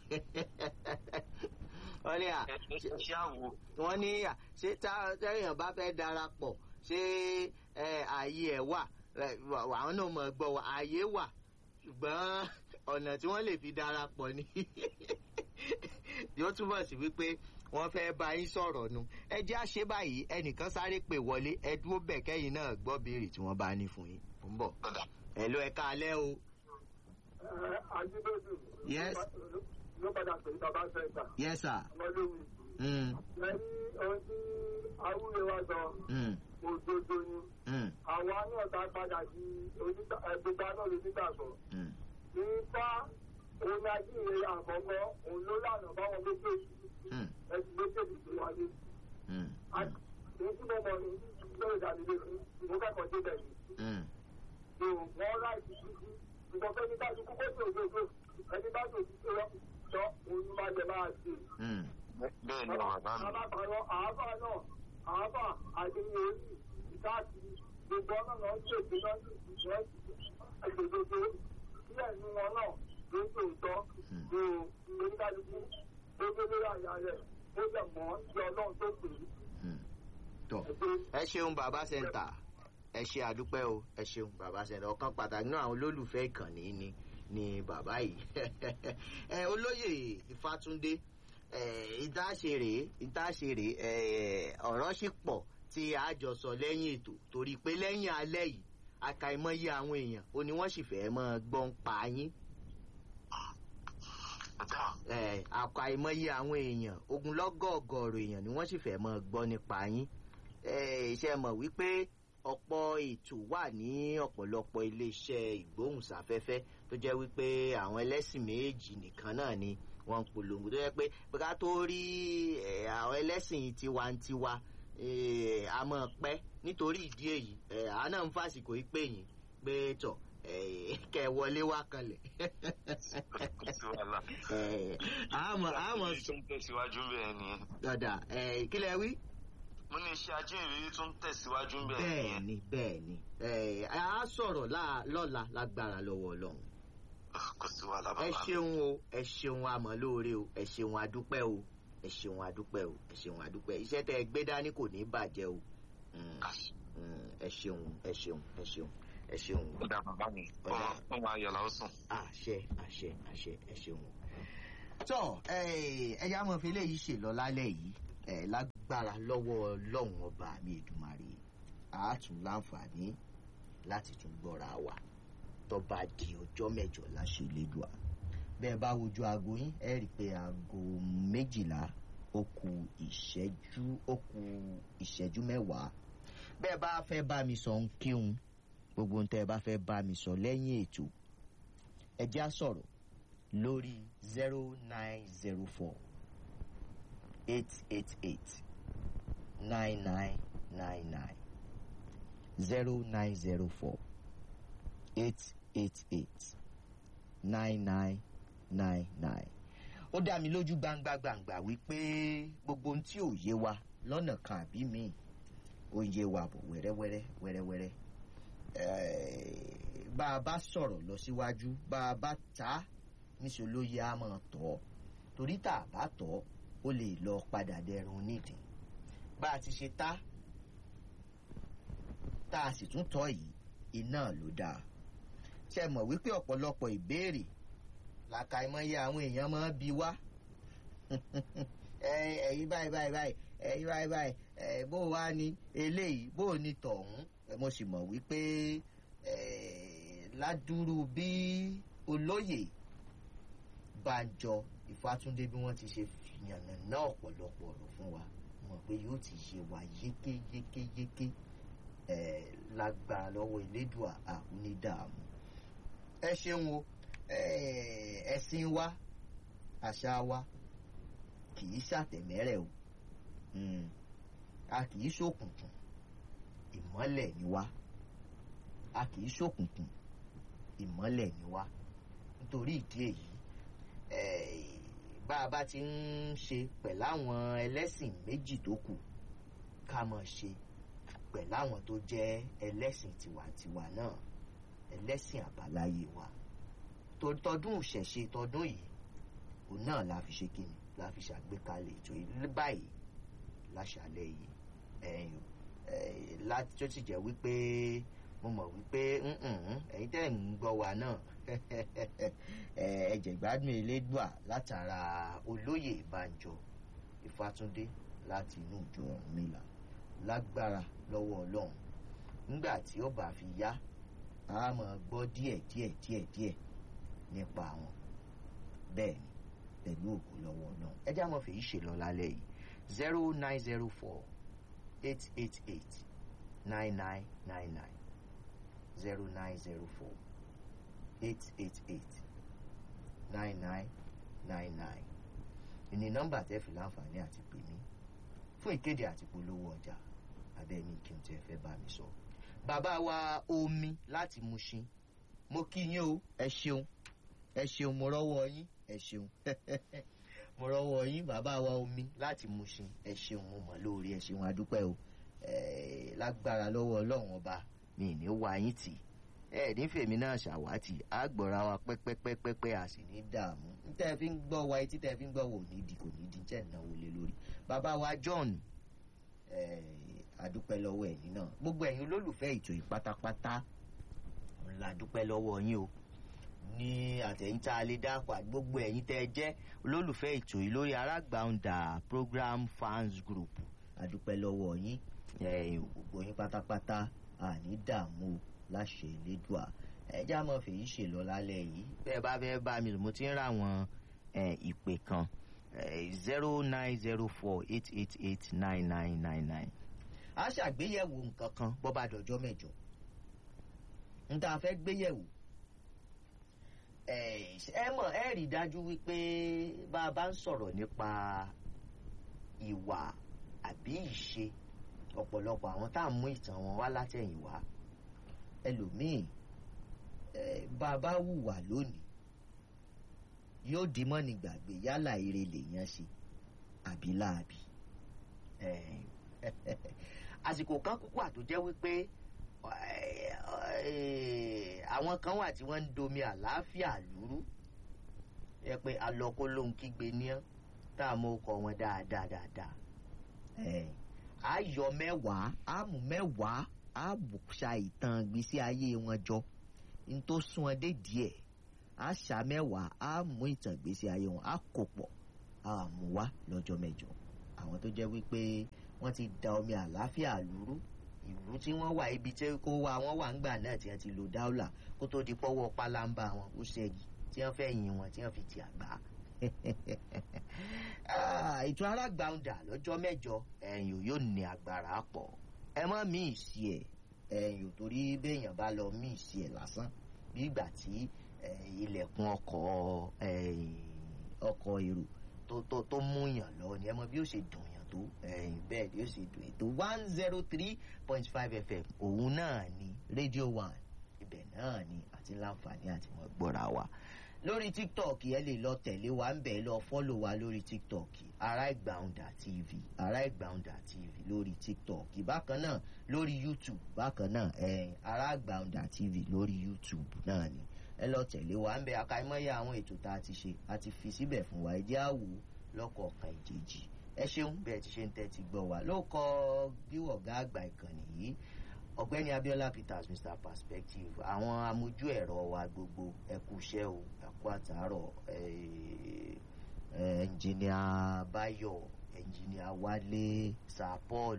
wọ́n ní à wọ́n ní à ṣé téèyàn bá fẹ́ darapọ̀ ṣé ààyè ẹ̀ wà àwọn náà mọ̀ gbọ́ ààyè wà ṣùgbọ́n ọ̀nà tí wọ́n lè fi darapọ̀ ni yóò túbọ̀ sí wípé wọ́n fẹ́ bá yín sọ̀rọ̀ nu ẹ jẹ́ àṣẹ báyìí ẹnìkan sáré pè wọlé ẹ dúró bẹ̀ kẹ́yìn náà gbọ́ béèrè tí wọ́n bá ní fún yín ń bọ̀ ẹ ló ẹ káalẹ́ o. Ajíbẹ́dù. Yes. Ló padà pè bàbá sẹ́ńtà. Yes sir. Ọmọlúwi. Lẹ́yìn ohun tí awúre wa sọ. Òdodo ni. Àwa náà ta padà di ẹgbẹ́ta náà lè nígbàgbọ́. Nípa òun ajíire àkọ́kọ́ òun ló lànà báwọn méjèèjì. Ẹ̀sìn méjèèjì tó wáyé. Èyí tí mo mọ̀ ní lórí ìdánilé mo kẹ́kọ̀ọ́ débẹ̀ ni. Wọ́n láìsí títí. Ìgbọ̀n fẹ́ ní bá ti kúkọ́ sí òjòjò ẹni bá tó ti sọ sọ òun máa jẹ máa ṣe. bẹ́ẹ̀ ni bàbá mi. alábàárọ̀ àáfà náà àáfà àdéhùn orí ìkáàkiri gbogbo ọ̀nà náà ń ṣètò náà ní ìṣẹ́ ìṣòdodo sílẹ̀ ní wọn náà ló ń tòótọ́ ní oníkálukú ó gbé lórí àyà rẹ̀ ó yẹ mọ́ sí ọlọ́run tó pè é. ẹ ṣeun bàbá sẹ́ńtà ẹ ṣe àdúpẹ́ o ẹ ṣeun bàbá sẹ́ńtà ọ̀kan pàtàkì náà àwọn olólùfẹ́ ìkànnì ni ni bàbá yìí ẹ olóyè Ifátúndé ìdáṣeré ìdáṣeré ọ̀rọ̀ sì pọ̀ tí a jọ sọ lẹ́yìn ètò torí pé lẹ́yìn alẹ́ yìí àkàìmọye àwọn èèyàn ó ní wọ́n sì fẹ́ mọ́ gbọ́n pa yín àkàìmọye àwọn èèyàn ogunlọ́gọ̀ọ̀gọ̀rọ̀ èèyàn ni wọ́n sì fẹ́ mọ́ gbọ́ nípa yín ṣe mọ̀ wípé ọ̀pọ̀ ètò wà ní ọ̀pọ̀lọpọ̀ iléeṣẹ́ ìgbóhùnsáfẹ́fẹ́ tó jẹ́ wípé àwọn ẹlẹ́sìn méjì nìkan náà ni wọ́n ń polongo tó jẹ́ pé ká tó rí àwọn ẹlẹ́sìn tiwantiwa a máa pẹ́ nítorí ìdí èyí àánà ń fàsìkò yìí pè yín pé tọ̀ kẹ wọlé wá kanlẹ̀. àmọ́ àmọ́ tó ń tẹ̀síwájú bẹ́ẹ̀ ni. dọ̀dà kí lẹ wí. mo ní iṣẹ́ ajínrere tó ń tẹ̀síwájú bẹ́ẹ̀ ni. bẹ́ẹ̀ ni bẹ́ẹ̀ ni a sọ̀rọ̀ lọ́la lágbára lọ́wọ́ ọlọ́run. kò sí wàhálà bàbá mi. ẹ ṣeun o ẹ ṣeun àmọ́ lóore o ẹ ṣeun adúpẹ́ o ẹ ṣeun adúpẹ́ o ẹ ṣeun adúpẹ́ iṣẹ́ tẹ́ ẹ gbé dání kò ní bàjẹ́ o ẹ ṣeun ẹ ṣeun ẹ ṣeun ẹ ṣeun. ó dà bàbá mi ó máa yọ̀ láwọ́ sùn. àṣẹ àṣẹ àṣẹ ẹ ṣeun. tó ẹyà mọ̀ fi eléyìí ṣe lọ lálẹ́ yìí lágbára lọ́wọ́ ọlọ́run ọba mi Èdùmàrè àátún láǹfààní láti tún gbọ́ra wa tó bá di ọjọ́ mẹ́jọ láṣẹ Elédùà. bẹ́ẹ̀ bá wojú aago yín ẹ rí i pé aago méjìlá ó kù ìṣẹ́jú ó kù ìṣẹ́jú mẹ́wàá. bẹ́ẹ̀ bá fẹ́ bá mi sọ ń kíhun gbogbo ohun tẹ́ ẹ bá fẹ́ bá mi sọ lẹ́yìn ètò ẹ já sọ̀rọ̀ lórí zero nine zero four eight eight eight nine nine nine nine zero nine zero four eight eight eight nine nine nine nine. ó dá mi lójú gbangba gbangba wípé gbogbo ohun tí ò yé wa lọ́nà kan àbí míì ó ń yé wa bọ̀ wẹ́rẹ́wẹ́rẹ́ wẹ́rẹ́wẹ́rẹ́. bá a bá sọ̀rọ̀ lọ síwájú bá a bá ta níṣẹ́ ló yẹ á máa tọ̀ ọ́ torí tá a bá tọ̀ ọ́ ó lè lọ padà dẹrùn nídìí. bá a ti ṣe tá tá a sì tún tọ́ yìí iná ló dáa. ṣe mọ̀ wípé ọ̀pọ̀lọpọ̀ ìbéèrè làkàìmọye àwọn èèyàn máa ń bi wá ẹ̀yin báyìí báyìí báyìí ẹ̀yin báyìí báyìí bó wá ní eléyìí bó ní tọ̀hún. mo sì mọ̀ wípé ládùúrú bí olóyè Bánjọ Ìfátúndé bí wọ́n ti ṣe fìyànnà náà ọ̀pọ̀lọpọ̀ ọ̀rọ̀ fún wa mọ̀ pé yóò ti ṣe wá yékéyékéyéké lágbára lọ́wọ́ Elédùà àkúnídàámú. ẹ ṣeun o ẹ̀sìn wa àṣà wa kì í ṣàtẹ̀mẹ́rẹ̀ o a kì í ṣòkùnkùn ìmọ́lẹ̀ ni wá a kì í ṣòkùnkùn ìmọ́lẹ̀ ni wá nítorí ìdí èyí bá a bá ti ń ṣe pẹ̀lú àwọn ẹlẹ́sìn méjì tó kù ká máa ṣe pẹ̀lú àwọn tó jẹ́ ẹlẹ́sìn tiwantiwa náà ẹlẹ́sìn àbáláyé wa tọdún ìṣẹ̀ṣe tọdún yìí òun náà la fi ṣe kíni la fi ṣàgbékalẹ̀ ètò yìí báyìí láṣàlẹ̀ yìí ẹ̀yìn láti tó ti jẹ́ wípé mo mọ̀ wípé ẹ̀yin tẹ́ ń gbọ́ wa náà ẹ̀jẹ̀ gbádùn Elédùà látara olóyè Bánjọ Ìfátúndé láti inú ìjọ Ọ̀rúnmìlà lágbára lọ́wọ́ Ọlọ́run nígbà tí ó bá fi yá a máa gbọ́ díẹ̀ díẹ̀ díẹ̀ díẹ̀ nípa wọn bẹ́ẹ̀ ni pẹ̀lú ògo lọ́wọ́ náà ẹ já mọ́ fèyí ṣe lọ lálẹ́ yìí zero nine zero four eight eight eight nine nine nine nine zero nine zero four eight eight eight nine nine nine nine ìní nọ́mbà tẹ́ fi láǹfààní àti pè mí fún ìkéde àti polówó ọjà abẹ́ mi kí n tẹ́ fẹ́ bá mi sọ. bàbá wa Omi láti Mushin mo kí yín o ẹ ṣeun ẹ ṣeun mo rọ́wọ́ yín ẹ ṣeun mo rọ́wọ́ yín bàbá wa Omi láti Mushin ẹ ṣeun mo mọ̀ lórí ẹ ṣeun adúpẹ́ o lágbára lọ́wọ́ Ọlọ́run ọba mi ní wá yín tì ẹ nífẹ̀ẹ́ náà ṣàwátì àgbọ̀ra wa pẹ́pẹ́pẹ́pẹ́ a sì ní dààmú tẹ́ fi ń gbọ́ wa etí tẹ́ fi ń gbọ́ wò ní di kò ní di jẹ́ ìnáwó lé lórí bàbá wa John adúpẹ́ lọ́wọ́ ẹ̀yin náà gbogbo ẹ̀yin olólùfẹ́ ètò yìí pátápátá ńlá dúpẹ́ lọ́wọ́ yín o ní àtẹ̀yìn tá a lè dápọ̀ àti gbogbo ẹ̀yin tẹ́ ẹ jẹ́ olólùfẹ́ ètò yìí lórí Arágbàǹdà program fans group adúpẹ́ lọ́wọ́ yín gbogbo yín pátápátá àní dààmú láṣẹ Elédùà ẹjá mọ̀ fèyí ṣe lọ lálẹ́ yìí bẹ́ẹ̀ bá fẹ́ bá mi lò mo ti ń ra àwọn ìpè kan zero nine zero four eight eight eight nine nine nine nine a ṣàgbéyẹ̀wò nǹkan kan bó bá dọjọ́ mẹ́jọ n tá a fẹ́ gbéyẹ̀wò ẹ mọ̀ ẹ rí dájú wípé bá a bá ń sọ̀rọ̀ nípa ìwà àbí ìṣe ọ̀pọ̀lọpọ̀ àwọn tá à ń mú ìtàn wọn wá látẹ̀yìnwá ẹlòmíì bá a bá hùwà lónìí yóò di mọ́ni gbàgbé yálà ire lèèyàn ṣe àbí láàbì àsìkò kan kúkú àtó jẹ́ wípé àwọn kan wà tí wọ́n ń domi àlàáfíà lúrú ẹ pé alọ́kó lóhun kígbe ní ọ́ tá a mú ọkọ̀ wọn dáadáa dáadáa a yọ mẹ́wàá a mú mẹ́wàá a ṣa ìtàn gbèsè ayé wọn jọ n tó sún ọ dé díẹ̀ a ṣa mẹ́wàá a mú ìtàn gbèsè ayé wọn a kó pọ̀ a mú wá lọ́jọ́ mẹ́jọ àwọn tó jẹ́ wípé wọ́n ti da omi àlàáfíà lúrú ìlú tí wọ́n wà ibi tí kò wá wọ́n wà ńgbà náà tí wọ́n ti lò dáúlà kó tó di pọ́wọ́ pálámbá wọn ó ṣẹ́gi tí wọ́n fẹ́ yin wọn tí wọ́n fi ti àgbá. ètò arágbàǹdà lọ́jọ́ mẹ́jọ ẹ̀yìn yóò ní agbára pọ̀ ẹ mọ́ mí ìsì ẹ̀ ẹ̀yìn torí béèyàn bá lọ mí ìsì ẹ̀ lásán bí ìgbà tí ilẹ̀kùn ọkọ̀ ọkọ̀ èrò tó tó tó mú yàn lọ ni ẹ mọ bí ó ṣe dùn yàn tó bẹ́ẹ̀ ni ó ṣe dùn ètò one zero three point five fm òun náà ni radio one ibẹ̀ náà ni àti láǹfààní àti mọ̀ gbọ́ra wa lórí tiktok ẹ lè lọ tẹ̀lé wa ń bẹ̀ lọ fọ́lò wa lórí tiktok Ará Ìgbàuǹdà tv Ará Ìgbàuǹdà tv lórí tiktok bákan náà lórí youtube bákan náà Ará Ìgbàuǹdà tv lórí youtube náà ni ẹ lọ tẹ̀lé wa ń bẹ̀ àkàìmọye àwọn ètò tá a ti ṣe a ti fi síbẹ̀ fún wa ẹ jẹ́ á wò lọ́kọ̀ọ̀kan ìjèjì ẹ ṣeun bẹ́ẹ̀ ti ṣe ń tẹ́tí gbọ́ wa ló kọ bíwọ̀gá àgbà ìkànnì yìí ọ̀gbẹ́ni Abiola Peters Mr Perspective àwọn amójú ẹ̀rọ wa gbogbo ẹ kú iṣẹ́ o ẹ kú àtàárọ̀ ẹnjìníà Báyọ̀ ẹnjìníà Wálé Sir Paul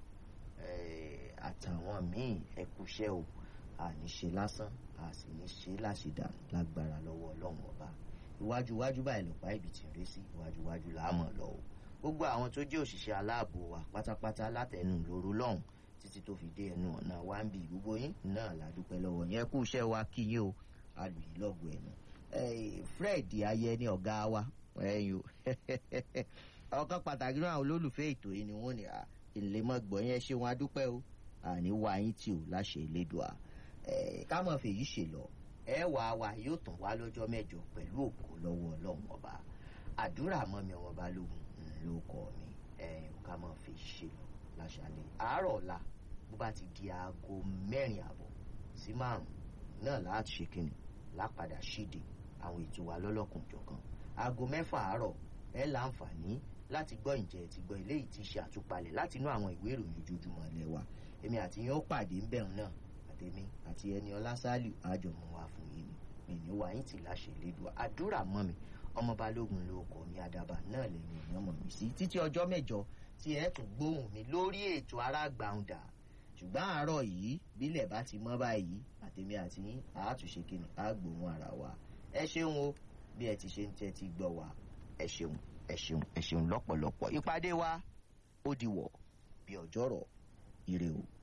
àtàwọn míì ẹ kú iṣẹ́ o àní ṣe lásán a sì ní ṣe láṣìdànù lágbára lọ́wọ́ Ọlọ́run ọba iwájú iwájú báyìí lọ́pàá ibi tí ń ré sí iwájú iwájú láàmọ̀ lọ o gbogbo àwọn tó jẹ́ òṣìṣẹ́ aláàbò wa pátápátá látẹnu lóru lọ́hùn títí tó fi dé ẹnu ọ̀nà wa ń bi gbogbo yín náà ládùúpẹ́ lọ́wọ́ yẹn kú iṣẹ́ wa kí yín o alùyìn lọ́gùn ẹ̀nu Fred Ayẹni ọ̀gá wa ẹ̀yìn o ọ̀kan pàtàkì náà olólùfẹ́ ètò yìí ni wọ́n ní ìlẹ́mọ̀gbọ̀n yẹn ṣé wọn adúpẹ́ o àní wá yín tí o láṣẹ Elédùà ká mọ̀ fèyí ṣe lọ ẹ wà wá yóò tàn wá lọ́jọ́ mẹ́jọ pẹ̀lú òkú lọ́wọ́ Ọlọ́run ọba àdúrà mọ́ mi ọmọ Balógun ló kọ́ mi ká mọ̀ fèyí ṣe lọ láṣálẹ́ àárọ̀ ọ̀la bó bá ti di aago mẹ́rin àbọ̀ sí márùn-ún náà láti ṣe kínní lápadà ṣíde àwọn ètò wa lọ́lọ́kùnjọ̀kan aago mẹ́fà àárọ̀ ẹ láǹfààní láti gbọ́ ìjẹ́ ti gbọ́ eléyìí ti ṣe àtúpalẹ̀ láti inú àwọn ìwé ìròyìn ojoojúmọ́ ilé wa èmi àti yín ó pàdé ń bẹ̀rù náà àtẹ̀mí àti ẹni ọlá sálù àjọmọ̀ wa fún yín ni mi ní wa yín ti láṣẹ Elédùà àdúrà mọ́ mi ọmọ Balógun ló kọ́ mi àdàbà náà lẹ́yìn èèyàn mọ̀ mí sí títí ọjọ́ mẹ́jọ tí ẹ tún gbóhùn mi lórí ètò Ará Ìgbàuǹdà ṣùgbọ́n àárọ̀ yìí bílẹ̀ bá ti mọ́ báyìí àtẹ̀mí àti yín àátúnṣe kìnnì á gbóhùn ara wa ẹ ṣeun o bí ẹ ti ṣe ń tẹ́tí gbọ́ wa ẹ ṣeun ẹ ṣeun ẹ ṣeun lọ́pọ̀lọpọ̀ ìpàdé wa ó diwọ̀ bí ọjọ́rọ̀ ire o.